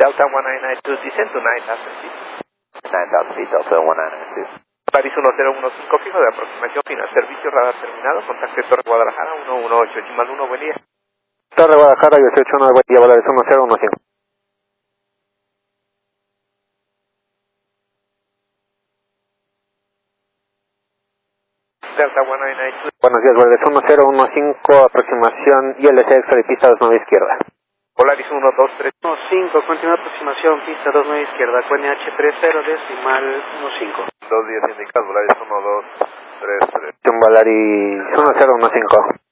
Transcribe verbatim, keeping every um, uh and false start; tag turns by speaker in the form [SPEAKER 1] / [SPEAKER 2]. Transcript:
[SPEAKER 1] Delta one nine nine two, descend to nine thousand feet.
[SPEAKER 2] nine thousand feet, Delta one nine nine two.
[SPEAKER 1] París uno cero uno cinco, fijo de aproximación final, servicio radar terminado, contacte Torre Guadalajara uno uno ocho, Chimal uno, buen día.
[SPEAKER 3] Torre Guadalajara, dieciocho ocho nueve, buen día, Volaris uno cero uno cinco.
[SPEAKER 1] Delta one nine nine two.
[SPEAKER 3] Buenos días, Volaris uno cero uno cinco, aproximación I L C extra de pista dos nueve izquierda.
[SPEAKER 1] Polaris uno dos tres.
[SPEAKER 4] uno cinco, continua aproximación, pista dos nueve izquierda, Q N H tres cero, decimal uno cinco.
[SPEAKER 1] dos diez indicados, Volaris uno dos tres tres.
[SPEAKER 3] Volaris uno cero uno cinco.